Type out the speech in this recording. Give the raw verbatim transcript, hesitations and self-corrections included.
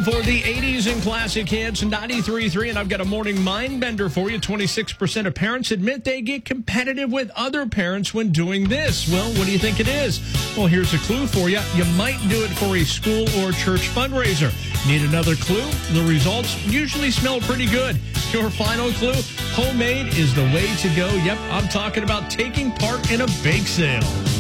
for the eighties and classic hits, ninety-three point three, and I've got a morning mind bender for you. twenty-six percent of parents admit they get competitive with other parents when doing this. Well, what do you think it is? Well, here's a clue for you. You might do it for a school or church fundraiser. Need another clue? The results usually smell pretty good. Your final clue? Homemade is the way to go. Yep, I'm talking about taking part in a bake sale.